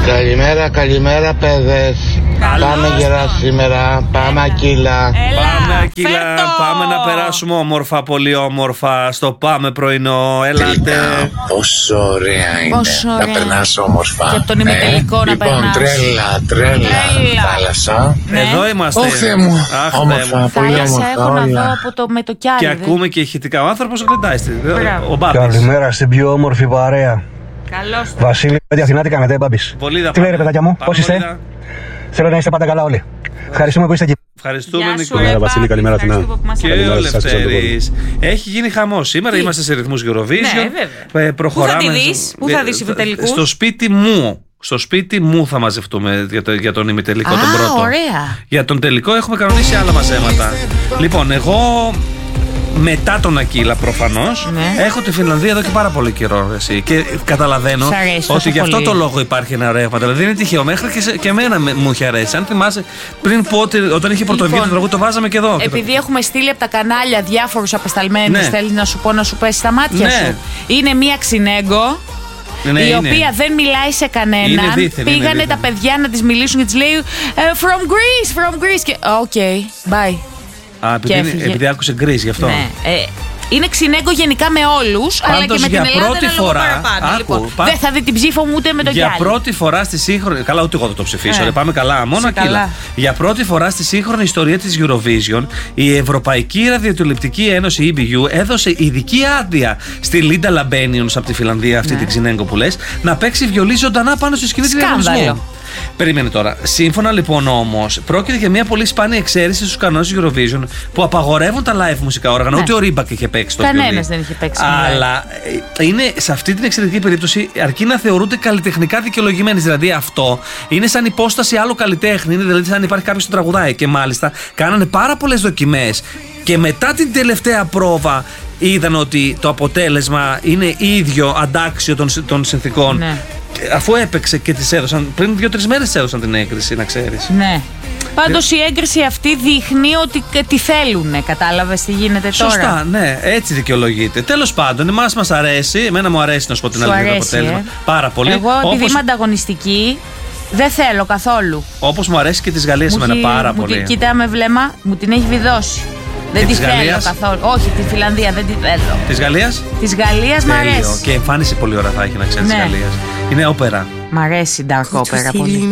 Καλημέρα παιδες. Πάμε γερά σήμερα. Πάμε Ακύλα. Πάμε Ακύλα. Πάμε να περάσουμε όμορφα, πολύ όμορφα. Στο πάμε πρωινό. Έλατε. Πόσο ωραία είναι να περνάς όμορφα. Και τον ημιτελικό να περνάς. Λοιπόν, τρέλα. Θάλασσα. Εδώ είμαστε. Ω Θεέ μου. Όμορφα, πολύ Θάλασσα όμορφα. έχω να δω από το με το κιάλι. Και ακούμε και ηχητικά. Ο άνθρωπος γλεντάει. Ο Μπάμπης. Καλημέρα στην πιο όμορφη παρέα. Καλώς. Βασίλη, παιδιά, Αθηνά, τι κάνετε, Μπάμπης? Βολίδα. Τι λέει, ρε παιδάκια μου, πώς είστε? Βολίδα. Θέλω να είστε πάντα καλά όλοι. Ευχαριστούμε που είστε εκεί. Ευχαριστούμε, Γεια σου, Νικόλα. ρε, Βασίλη, καλημέρα, Ευχαριστούμε Αθηνά. που μας Και ακούς. ο Καλημέρα σας, Λευτέρης. Έχει γίνει χαμός. Σήμερα είμαστε σε ρυθμούς Eurovision. βέβαια. Προχωράμε. Πού θα τη δεις? Πού θα δεις ημιτελικούς? Στο σπίτι μου. Στο σπίτι μου θα μαζευτούμε για τον ημιτελικό, τον πρώτο. Ωραία. Για τον τελικό έχουμε κανονίσει άλλα μαζέματα. Λοιπόν, εγώ μετά τον Ακύλα προφανώς έχω τη Φινλανδία εδώ και πάρα πολύ καιρό. Εσύ. Και καταλαβαίνω Σ' αρέσει ότι γι' αυτό πολύ. το λόγο υπάρχει ένα ρεύμα. Δηλαδή δεν είναι τυχαίο. Μέχρι και εμένα μου είχε αρέσει. Αν θυμάσαι, πριν πω ότι όταν είχε πρωτοβγεί το τραγούδι, το βάζαμε και εδώ. Επειδή έχουμε στείλει από τα κανάλια διάφορους απεσταλμένους, Ναι. θέλεις να σου πω να σου πέσει στα μάτια Ναι. σου? Είναι μία ξινέγκο. Ναι, η είναι. οποία δεν μιλάει σε κανέναν. Είναι δίθεν, είναι Πήγανε δίθεν. τα παιδιά να της μιλήσουν και της λέει From Greece. Και οκ, bye. Και έφυγε. Επειδή άκουσε γκρις γι' αυτό. Ναι. Είναι ξινέγκο γενικά με όλους, αλλά και με την για Ελλάδα πρώτη ένα λόγο φορά, παραπάνω. άκου, Λοιπόν, δεν θα δει την ψήφο μου ούτε με τον Για Γιάννη. πρώτη φορά στη σύγχρονη. Καλά, ούτε εγώ θα το ψηφίσω. Ρε, πάμε καλά. Μόνο Είσαι Ακύλα. καλά. Για πρώτη φορά στη σύγχρονη ιστορία της Eurovision, η Ευρωπαϊκή Ραδιοτηλεοπτική Ένωση EBU έδωσε ειδική άδεια στη Λίντα Λαμπένιονς από τη Φιλανδία, αυτή την ξινέγκο που λες, να παίξει βιολί ζωντανά πάνω στη σκηνή του διαγωνισμού. Περίμενε τώρα. Σύμφωνα λοιπόν όμως, πρόκειται για μια πολύ σπάνια εξαίρεση στους κανόνες του Eurovision που απαγορεύουν τα live μουσικά όργανα. Ναι. Ούτε ο Ρίμπακ είχε παίξει το Κανένας βιολί. δεν είχε παίξει. Αλλά είναι σε αυτή την εξαιρετική περίπτωση, αρκεί να θεωρούνται καλλιτεχνικά δικαιολογημένες. Δηλαδή αυτό είναι σαν υπόσταση άλλου καλλιτέχνη. Είναι δηλαδή σαν υπάρχει κάποιος που τραγουδάει. Και μάλιστα κάνανε πάρα πολλές δοκιμές. Και μετά την τελευταία πρόβα είδαν ότι το αποτέλεσμα είναι ίδιο αντάξιο των συνθηκών. Ναι. Αφού έπαιξε και τις έδωσαν, πριν 2-3 μέρες τις έδωσαν την έγκριση, να ξέρεις. Ναι. Πάντως η έγκριση αυτή δείχνει ότι τι θέλουν. Κατάλαβες τι γίνεται τώρα? Σωστά, ναι, έτσι δικαιολογείται. Τέλος πάντων, εμάς μας αρέσει, εμένα μου αρέσει να σου πω την αλήθεια το αποτέλεσμα. Πάρα πολύ. Εγώ επειδή είμαι ανταγωνιστική, δεν θέλω καθόλου. Όπως μου αρέσει και της Γαλλίας εμένα πάρα πολύ. Κοίτα με βλέμμα, μου την έχει βιδώσει. Δεν τη της θέλω Γαλλίας? καθόλου. Όχι, τη Φιλανδία δεν τη θέλω. Της Γαλλίας? Της Γαλλίας μ' Τέλειο. αρέσει. Και εμφάνιση πολύ ωραία θα έχει, να ξέρεις, Ναι. της Γαλλίας. Είναι όπερα. Μ' αρέσει η dark opera πολύ.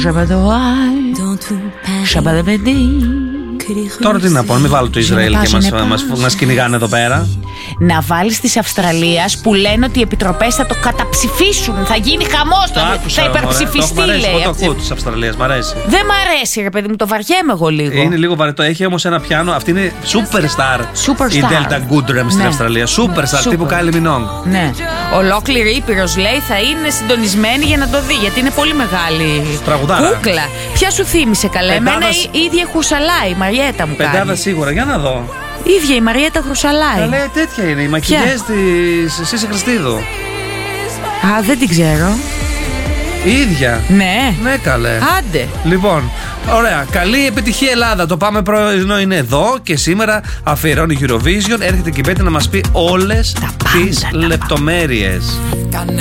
Τώρα τι να πω, μην βάλω το Ισραήλ και μας κυνηγάνε εδώ πέρα. Να βάλεις της Αυστραλίας που λένε ότι οι επιτροπές θα το καταψηφίσουν. Θα γίνει χαμός, θα υπερψηφιστεί, λέει. Το ακούω της Αυστραλίας, μ' αρέσει. Δεν μ' αρέσει, ρε παιδί μου, το βαριέμαι εγώ λίγο. Είναι λίγο βαρετό. Έχει όμως ένα πιάνο. Αυτή είναι superstar. Superstar. Η Delta Goodrem στην Ναι. Αυστραλία. Superstar Super. τύπου Kylie Minogue. Ναι. Ολόκληρη Ήπειρος, λέει, θα είναι συντονισμένη για να το δει. Γιατί είναι πολύ μεγάλη Τραγουδάρα. κούκλα. Ποια σου θύμισε, καλέ? Εμένα Πεντάδας- η ίδια Χρουσαλάη, η Μαριέτα μου Πεντάδα κάνει. σίγουρα, για να δω. Η ίδια η Μαριέτα Χρουσαλάη. Καλέ, τέτοια είναι. Οι μακιγιές της Σύση Χριστίδου. Α, δεν την ξέρω. Η ίδια. Ναι. Ναι, καλέ. Άντε. Λοιπόν, ωραία. Καλή επιτυχία, Ελλάδα. Το πάμε πρωινό είναι εδώ και σήμερα αφιερώνει Eurovision. Έρχεται και η Πέττη να μας πει όλες τις λεπτομέρειες.